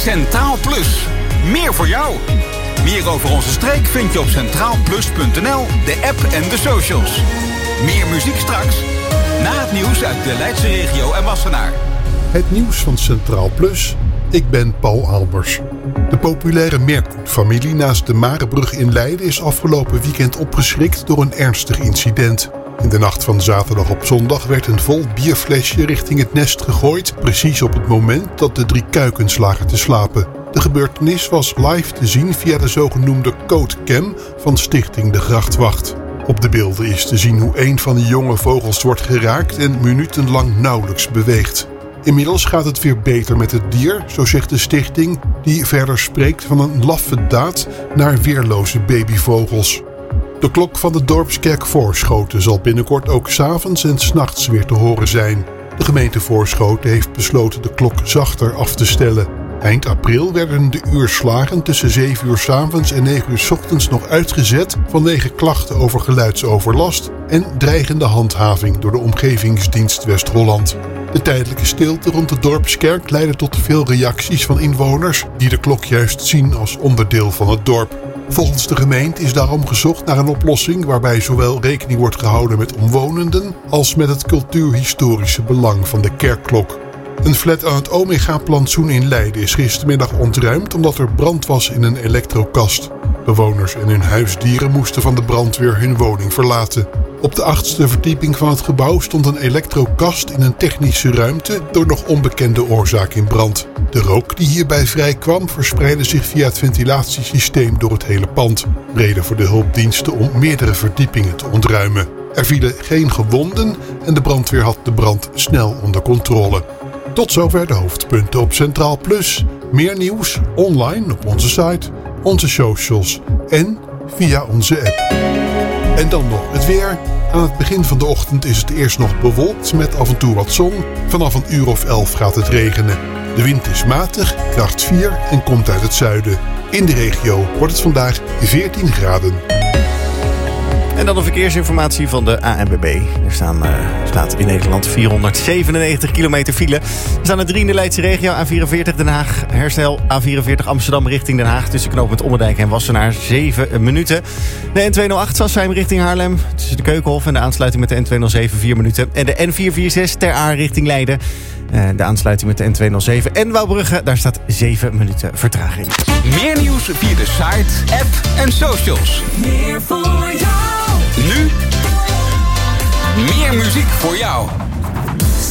Centraal Plus. Meer voor jou. Meer over onze streek vind je op centraalplus.nl, de app en de socials. Meer muziek straks, na het nieuws uit de Leidse regio en Wassenaar. Het nieuws van Centraal Plus. Ik ben Paul Albers. De populaire Merkoet-familie naast de Marebrug in Leiden is afgelopen weekend opgeschrikt door een ernstig incident. In de nacht van zaterdag op zondag werd een vol bierflesje richting het nest gegooid, precies op het moment dat de 3 kuikens lagen te slapen. De gebeurtenis was live te zien via de zogenoemde Codecam van Stichting De Grachtwacht. Op de beelden is te zien hoe een van de jonge vogels wordt geraakt en minutenlang nauwelijks beweegt. Inmiddels gaat het weer beter met het dier, zo zegt de stichting, die verder spreekt van een laffe daad naar weerloze babyvogels. De klok van de dorpskerk Voorschoten zal binnenkort ook 's avonds en 's nachts weer te horen zijn. De gemeente Voorschoten heeft besloten de klok zachter af te stellen. Eind april werden de uurslagen tussen 7 uur 's avonds en 9 uur 's ochtends nog uitgezet vanwege klachten over geluidsoverlast en dreigende handhaving door de Omgevingsdienst West-Holland. De tijdelijke stilte rond de dorpskerk leidde tot veel reacties van inwoners die de klok juist zien als onderdeel van het dorp. Volgens de gemeente is daarom gezocht naar een oplossing waarbij zowel rekening wordt gehouden met omwonenden als met het cultuurhistorische belang van de kerkklok. Een flat aan het Omega-plantsoen in Leiden is gistermiddag ontruimd omdat er brand was in een elektrokast. Bewoners en hun huisdieren moesten van de brandweer hun woning verlaten. Op de 8e verdieping van het gebouw stond een elektrokast in een technische ruimte door nog onbekende oorzaak in brand. De rook die hierbij vrijkwam verspreidde zich via het ventilatiesysteem door het hele pand. Reden voor de hulpdiensten om meerdere verdiepingen te ontruimen. Er vielen geen gewonden en de brandweer had de brand snel onder controle. Tot zover de hoofdpunten op Centraal Plus. Meer nieuws online op onze site, onze socials en via onze app. En dan nog het weer. Aan het begin van de ochtend is het eerst nog bewolkt met af en toe wat zon. Vanaf een uur of 11 gaat het regenen. De wind is matig, kracht 4 en komt uit het zuiden. In de regio wordt het vandaag 14 graden. En dan de verkeersinformatie van de ANWB. Er staat in Nederland 497 kilometer file. We staan er 3 in de Leidse regio. A44 Den Haag, herstel. A44 Amsterdam richting Den Haag. Tussen knooppunt Ommerdijk en Wassenaar 7 minuten. De N208 Sassheim richting Haarlem. Tussen de Keukenhof en de aansluiting met de N207 4 minuten. En de N446 Ter Aar richting Leiden. De aansluiting met de N207 en Wouwbrugge. Daar staat 7 minuten vertraging. Meer nieuws via de site, app en socials. Meer voor jou. Nu meer muziek voor jou.